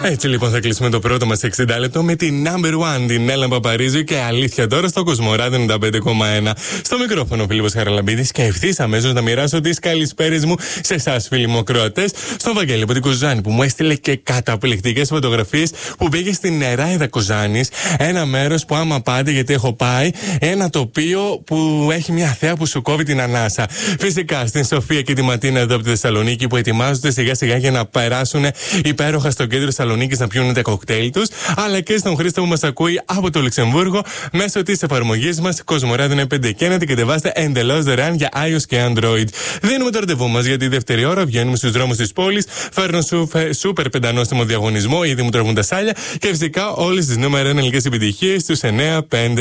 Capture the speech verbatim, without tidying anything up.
Έτσι λοιπόν θα κλείσουμε το πρώτο μας εξήντα λεπτό με την number one, την Έλληνα Παπαρίζου και αλήθεια τώρα στο Κοσμοράδιο ενενήντα πέντε κόμμα ένα. Στο μικρόφωνο ο Φίλιππος Χαραλαμπίδης και ευθύς αμέσως να μοιράσω τις καλησπέρες μου σε εσάς, φίλοι μου ακροατές. Στον Βαγγέλη από την Κοζάνη που μου έστειλε και καταπληκτικές φωτογραφίες που πήγε στην Νεράιδα Κοζάνης. Ένα μέρος που άμα πάτε, γιατί έχω πάει, ένα τοπίο που έχει μια θέα που σου κόβει την ανάσα. Φυσικά στην Σοφία και τη Ματίνα εδώ από τη Θεσσαλονίκη που ετοιμάζονται σιγά σιγά για να περάσουν υπέροχα στο κέντρο Θεσσαλονίκης να πιούν τα κοκτέιλ τους. Αλλά και στον Χρήστο που μας ακούει από το Λουξεμβούργο μέσω της εφαρμογής μας Κοσμοράδιο ενενήντα πέντε και να την κατεβάσετε εντελώς δωρεάν για iOS και Android. Δίνουμε το ραντεβού μας για τη δεύτερη ώρα. Βγαίνουμε στους δρόμους της πόλης. Φέρνω σου, φε, σούπερ πεντανόστιμο διαγωνισμό. Ήδη μου τραβούν τα σάλια. Και φυσικά όλες τις νούμερο ένα ελληνικές επιτυχίες στους εννέα πέντε.